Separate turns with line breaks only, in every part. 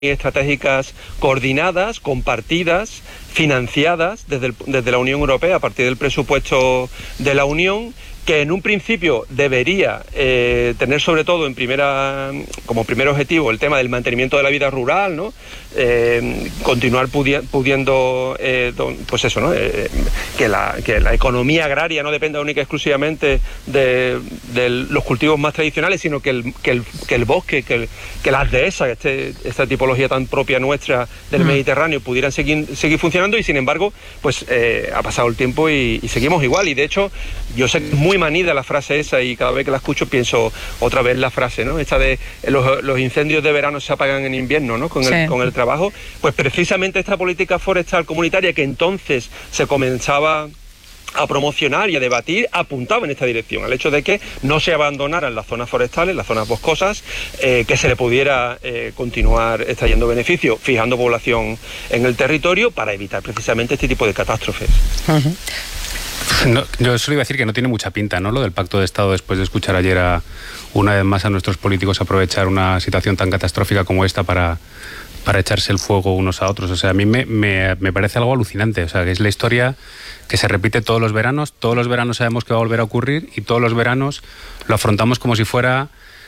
estratégicas coordinadas, compartidas, financiadas desde la Unión Europea a partir del presupuesto de la Unión, que en un principio debería tener sobre todo como primer objetivo el tema del mantenimiento de la vida rural, ¿no? Continuar pudiendo pues eso, ¿no? Que la economía agraria no dependa única y exclusivamente de los cultivos más tradicionales, sino que el bosque, que las dehesas, esta tipología tan propia nuestra del Mediterráneo, pudieran seguir funcionando. Y sin embargo, pues ha pasado el tiempo y seguimos igual. Y de hecho, yo sé que es muy manida la frase esa, y cada vez que la escucho pienso otra vez la frase, ¿no? Esta de los incendios de verano se apagan en invierno, ¿no? Con el trabajo. Pues precisamente esta política forestal comunitaria que entonces se comenzaba a promocionar y a debatir apuntaba en esta dirección, al hecho de que no se abandonaran las zonas forestales, las zonas boscosas, que se le pudiera continuar extrayendo beneficio, fijando población en el territorio para evitar precisamente este tipo de catástrofes.
Uh-huh. No, yo solo iba a decir que no tiene mucha pinta, ¿no?, lo del Pacto de Estado, después de escuchar ayer una vez más a nuestros políticos aprovechar una situación tan catastrófica como esta para echarse el fuego unos a otros. O sea, a mí me parece algo alucinante. O sea, que es la historia que se repite todos los veranos sabemos que va a volver a ocurrir y todos los veranos lo afrontamos como si fuera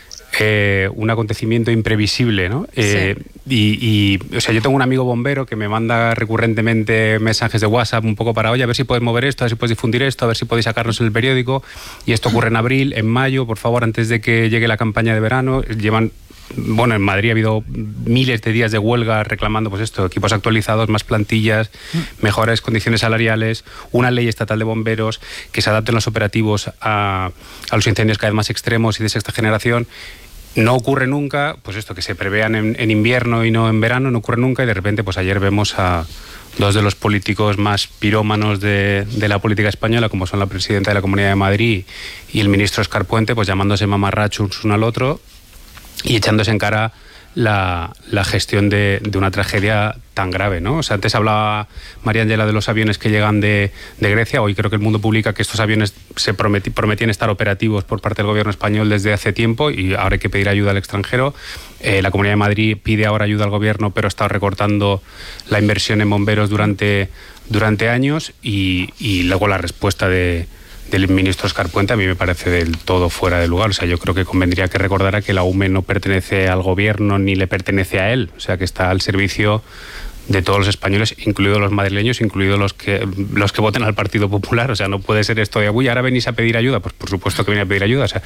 un acontecimiento imprevisible, ¿no? Sí. O sea, yo tengo un amigo bombero que me manda recurrentemente mensajes de WhatsApp un poco para, oye, a ver si puedes mover esto, a ver si puedes difundir esto, a ver si podéis sacarnos en el periódico. Y esto ocurre en abril, en mayo, por favor, antes de que llegue la campaña de verano. En Madrid ha habido miles de días de huelga reclamando, pues esto, equipos actualizados, más plantillas, mejores condiciones salariales, una ley estatal de bomberos, que se adapten los operativos a los incendios cada vez más extremos y de sexta generación. No ocurre nunca, pues esto, que se prevean en invierno y no en verano, no ocurre nunca, y de repente, pues ayer vemos a dos de los políticos más pirómanos de la política española, como son la presidenta de la Comunidad de Madrid y el ministro Escarpuente, pues llamándose mamarrachos uno al otro y echándose en cara la gestión de una tragedia tan grave, ¿no? O sea, antes hablaba María Ángela de los aviones que llegan de Grecia. Hoy creo que El Mundo publica que estos aviones se prometían estar operativos por parte del gobierno español desde hace tiempo y ahora hay que pedir ayuda al extranjero. La Comunidad de Madrid pide ahora ayuda al gobierno, pero ha estado recortando la inversión en bomberos durante años y luego la respuesta del ministro Escarpuente a mí me parece del todo fuera de lugar. O sea, yo creo que convendría que recordara que la UME no pertenece al gobierno ni le pertenece a él. O sea, que está al servicio de todos los españoles, incluidos los madrileños, incluidos los que voten al Partido Popular. O sea, no puede ser esto de, uy, ahora venís a pedir ayuda. Pues por supuesto que viene a pedir ayuda. O sea,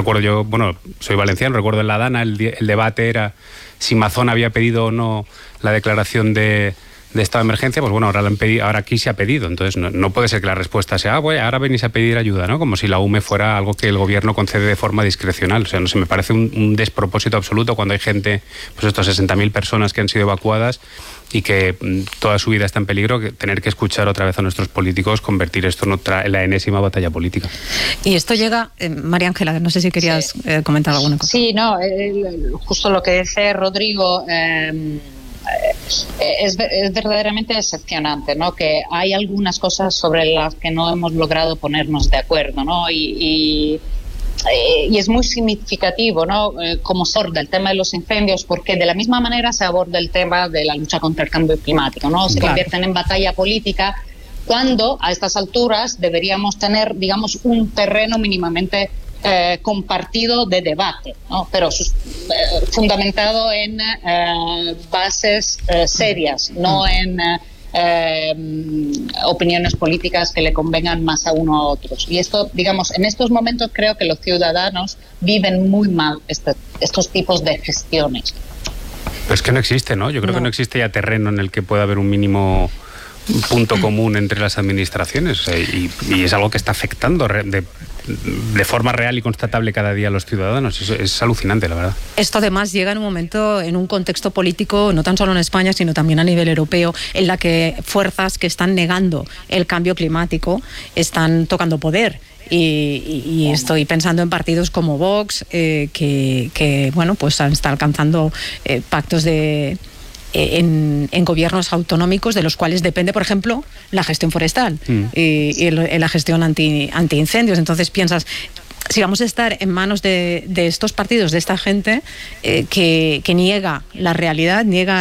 soy valenciano, recuerdo en la Dana el debate era si Mazón había pedido o no la declaración de estado de emergencia. Pues bueno, ahora aquí se ha pedido. Entonces no puede ser que la respuesta sea, ahora venís a pedir ayuda, ¿no? Como si la UME fuera algo que el gobierno concede de forma discrecional. O sea, no sé, me parece un despropósito absoluto cuando hay gente, pues estos 60.000 personas que han sido evacuadas y que toda su vida está en peligro, que tener que escuchar otra vez a nuestros políticos convertir esto en la enésima batalla política. Y esto llega, María Ángela, no sé si querías comentar alguna cosa.
Sí, no, justo lo que dice Rodrigo. Es verdaderamente decepcionante, ¿no? Que hay algunas cosas sobre las que no hemos logrado ponernos de acuerdo, ¿no? Y es muy significativo, ¿no? Como se aborda el tema de los incendios, porque de la misma manera se aborda el tema de la lucha contra el cambio climático, ¿no? Se convierten en batalla política cuando a estas alturas deberíamos tener, digamos, un terreno mínimamente compartido de debate, ¿no? Pero fundamentado en bases serias, no en opiniones políticas que le convengan más a uno a otros. Y esto, digamos, en estos momentos creo que los ciudadanos viven muy mal estos tipos de gestiones.
Pero es que no existe, ¿no? Yo creo que no existe ya terreno en el que pueda haber un mínimo punto común entre las administraciones, o sea, y es algo que está afectando de forma real y constatable cada día a los ciudadanos. Es alucinante, la verdad.
Esto además llega en un momento, en un contexto político, no tan solo en España, sino también a nivel europeo, en la que fuerzas que están negando el cambio climático están tocando poder. Y estoy pensando en partidos como Vox, que bueno, pues está alcanzando pactos en gobiernos autonómicos de los cuales depende, por ejemplo, la gestión forestal y la gestión antiincendios. Entonces piensas, si vamos a estar en manos de estos partidos, de esta gente que niega la realidad, niega